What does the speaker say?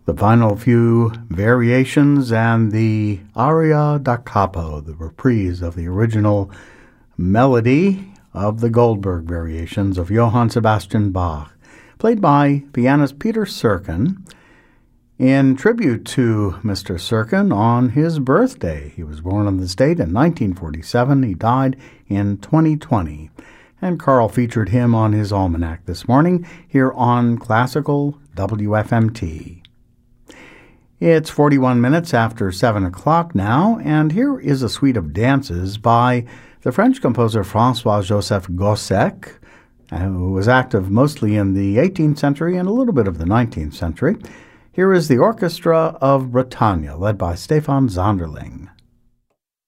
The final few variations and the aria da capo, the reprise of the original melody of the Goldberg variations of Johann Sebastian Bach, played by pianist Peter Serkin, in tribute to Mr. Serkin on his birthday. He was born in the state in 1947. He died in 2020. And Carl featured him on his almanac this morning here on Classical WFMT. It's 41 minutes after 7 o'clock now, and here is a suite of dances by the French composer François-Joseph Gossec, who was active mostly in the 18th century and a little bit of the 19th century. Here is the Orchestra of Bretagne, led by Stefan Zonderling.